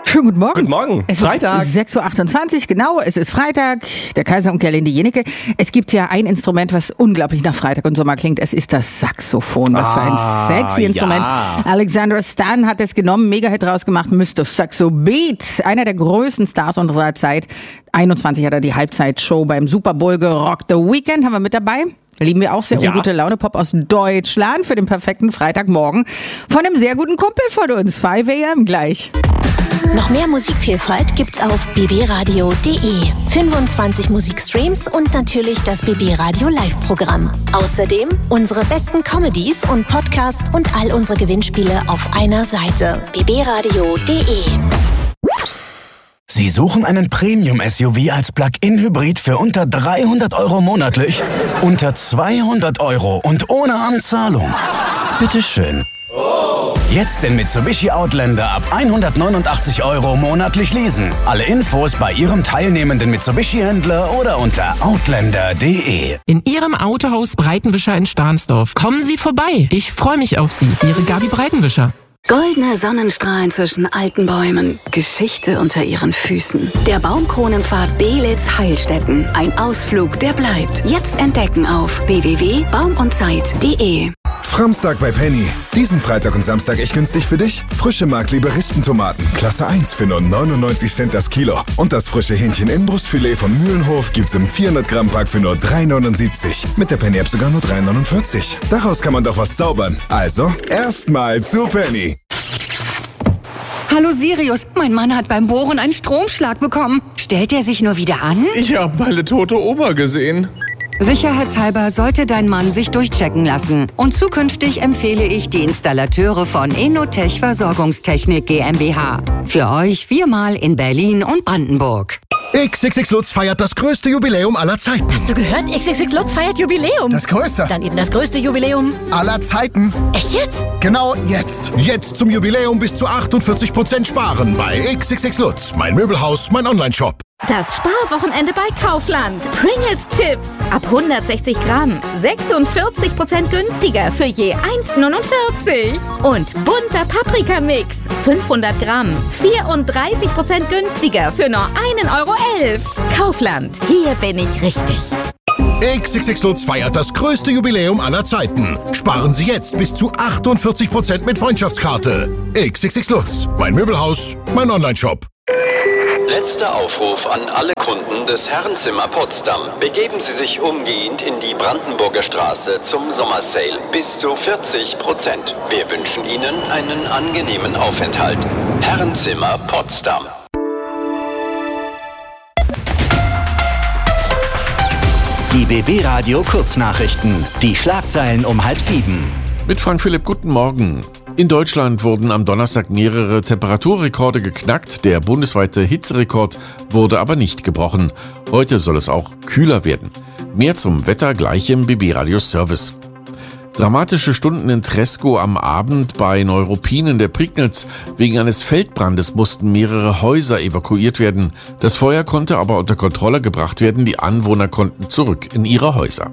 Schönen guten Morgen. Guten Morgen. Es Freitag. ist 6.28 Uhr, genau. Es ist Freitag. Der Kaiser und Gerlinde Jenecke. Es gibt ja ein Instrument, was unglaublich nach Freitag und Sommer klingt. Es ist das Saxophon. Was für ein sexy Instrument. Ja. Alexandra Stan hat es genommen, Mega-Hit rausgemacht. Mr. Saxo Beat. Einer der größten Stars unserer Zeit. 21 hat er die Halbzeitshow beim Super Bowl gerockt. The Weeknd haben wir mit dabei. Lieben wir auch sehr. Ja. Gute Laune Pop aus Deutschland für den perfekten Freitagmorgen. Von einem sehr guten Kumpel von uns. 5 AM gleich. Noch mehr Musikvielfalt gibt's auf bbradio.de. 25 Musikstreams und natürlich das BB Radio Live-Programm. Außerdem unsere besten Comedies und Podcasts und all unsere Gewinnspiele auf einer Seite. bbradio.de. Sie suchen einen Premium-SUV als Plug-in-Hybrid für unter 300 € monatlich? Unter 200 € und ohne Anzahlung? Bitteschön. Jetzt den Mitsubishi Outlander ab 189 € monatlich leasen. Alle Infos bei Ihrem teilnehmenden Mitsubishi-Händler oder unter outlander.de. In Ihrem Autohaus Breitenwischer in Stahnsdorf. Kommen Sie vorbei. Ich freue mich auf Sie. Ihre Gabi Breitenwischer. Goldene Sonnenstrahlen zwischen alten Bäumen. Geschichte unter ihren Füßen. Der Baumkronenpfad Belitz-Heilstätten. Ein Ausflug, der bleibt. Jetzt entdecken auf www.baumundzeit.de. Framstag bei Penny. Diesen Freitag und Samstag echt günstig für dich. Frische Markliebe Rispentomaten, Klasse 1 für nur 99 Cent das Kilo. Und das frische Hähnchen Inbrustfilet von Mühlenhof gibt's im 400 Gramm Pack für nur 3,79. Mit der Penny-App sogar nur 3,49. Daraus kann man doch was zaubern. Also, erstmal zu Penny. Hallo Sirius, mein Mann hat beim Bohren einen Stromschlag bekommen. Stellt er sich nur wieder an? Ich habe meine tote Oma gesehen. Sicherheitshalber sollte dein Mann sich durchchecken lassen. Und zukünftig empfehle ich die Installateure von Enotech Versorgungstechnik GmbH. Für euch 4-mal in Berlin und Brandenburg. XXX Lutz feiert das größte Jubiläum aller Zeiten. Hast du gehört? XXX Lutz feiert Jubiläum. Das größte. Dann eben das größte Jubiläum Aller Zeiten. Echt jetzt? Genau jetzt. Jetzt zum Jubiläum bis zu 48% sparen bei XXX Lutz. Mein Möbelhaus, mein Onlineshop. Das Sparwochenende bei Kaufland. Pringles Chips ab 160 Gramm. 46% günstiger für je 1,49. Und bunter Paprikamix. 500 Gramm. 34% günstiger für nur 1,11 €. Kaufland. Hier bin ich richtig. XXX Lutz feiert das größte Jubiläum aller Zeiten. Sparen Sie jetzt bis zu 48% mit Freundschaftskarte. XXX Lutz. Mein Möbelhaus, mein Onlineshop. Letzter Aufruf an alle Kunden des Herrenzimmer Potsdam. Begeben Sie sich umgehend in die Brandenburger Straße zum Sommersale. Bis zu 40%. Wir wünschen Ihnen einen angenehmen Aufenthalt. Herrenzimmer Potsdam. Die BB Radio Kurznachrichten. Die Schlagzeilen um 6:30. Mit Frank Philipp, guten Morgen. In Deutschland wurden am Donnerstag mehrere Temperaturrekorde geknackt. Der bundesweite Hitzerekord wurde aber nicht gebrochen. Heute soll es auch kühler werden. Mehr zum Wetter gleich im BB Radio Service. Dramatische Stunden in Treskow am Abend bei Neuruppin in der Prignitz. Wegen eines Feldbrandes mussten mehrere Häuser evakuiert werden. Das Feuer konnte aber unter Kontrolle gebracht werden. Die Anwohner konnten zurück in ihre Häuser.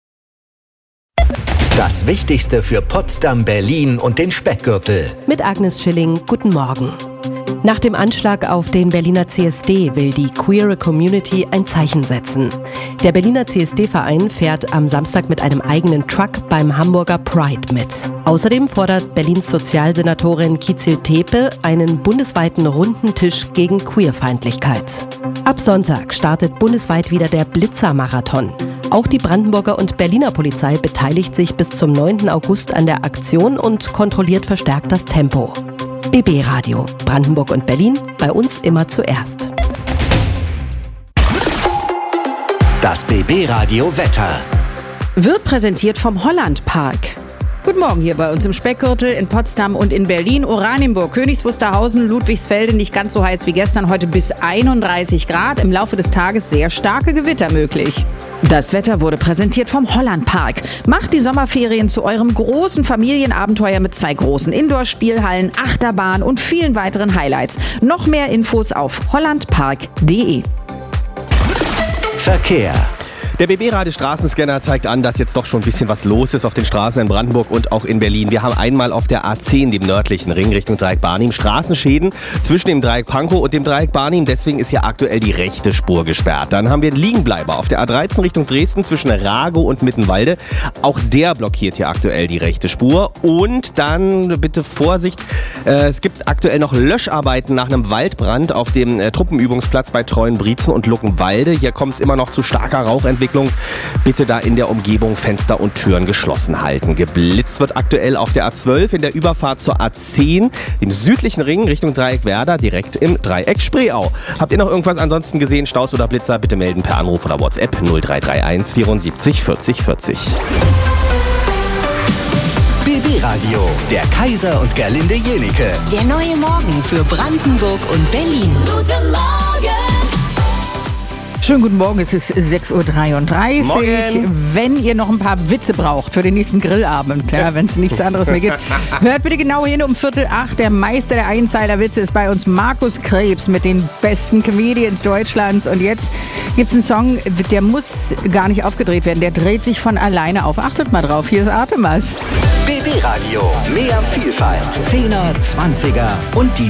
Das Wichtigste für Potsdam, Berlin und den Speckgürtel. Mit Agnes Schilling, guten Morgen. Nach dem Anschlag auf den Berliner CSD will die queere Community ein Zeichen setzen. Der Berliner CSD-Verein fährt am Samstag mit einem eigenen Truck beim Hamburger Pride mit. Außerdem fordert Berlins Sozialsenatorin Kizil Tepe einen bundesweiten runden Tisch gegen Queerfeindlichkeit. Ab Sonntag startet bundesweit wieder der Blitzer-Marathon. Auch die Brandenburger und Berliner Polizei beteiligt sich bis zum 9. August an der Aktion und kontrolliert verstärkt das Tempo. BB Radio, Brandenburg und Berlin, bei uns immer zuerst. Das BB Radio Wetter. Wird präsentiert vom Holland Park. Guten Morgen hier bei uns im Speckgürtel, in Potsdam und in Berlin, Oranienburg, Königs Wusterhausen, Ludwigsfelde, nicht ganz so heiß wie gestern, heute bis 31 Grad. Im Laufe des Tages sehr starke Gewitter möglich. Das Wetter wurde präsentiert vom Holland Park. Macht die Sommerferien zu eurem großen Familienabenteuer mit 2 großen Indoor-Spielhallen, Achterbahn und vielen weiteren Highlights. Noch mehr Infos auf hollandpark.de. Verkehr. Der BB-Radio Straßenscanner zeigt an, dass jetzt doch schon ein bisschen was los ist auf den Straßen in Brandenburg und auch in Berlin. Wir haben einmal auf der A10, dem nördlichen Ring Richtung Dreieck Barnim, Straßenschäden zwischen dem Dreieck Pankow und dem Dreieck Barnim. Deswegen ist hier aktuell die rechte Spur gesperrt. Dann haben wir einen Liegenbleiber auf der A13 Richtung Dresden zwischen Ragow und Mittenwalde. Auch der blockiert hier aktuell die rechte Spur. Und dann bitte Vorsicht, es gibt aktuell noch Löscharbeiten nach einem Waldbrand auf dem Truppenübungsplatz bei Treuenbrietzen und Luckenwalde. Hier kommt es immer noch zu starker Rauchentwicklung. Bitte da in der Umgebung Fenster und Türen geschlossen halten. Geblitzt wird aktuell auf der A12 in der Überfahrt zur A10, dem südlichen Ring Richtung Dreieck Werder, direkt im Dreieck Spreeau. Habt ihr noch irgendwas ansonsten gesehen, Staus oder Blitzer? Bitte melden per Anruf oder WhatsApp 0331 74 40 40. BB Radio, der Kaiser und Gerlinde Jenike. Der neue Morgen für Brandenburg und Berlin. Guten Morgen! Schönen guten Morgen, es ist 6.33 Uhr. Morgen. Wenn ihr noch ein paar Witze braucht für den nächsten Grillabend, ja, wenn es nichts anderes mehr gibt, hört bitte genau hin um 7:45. Der Meister der Einzeiler-Witze ist bei uns Markus Krebs mit den besten Comedians Deutschlands. Und jetzt gibt es einen Song, der muss gar nicht aufgedreht werden, der dreht sich von alleine auf. Achtet mal drauf, hier ist Artemas. BB Radio, mehr Vielfalt, 10er, 20er und die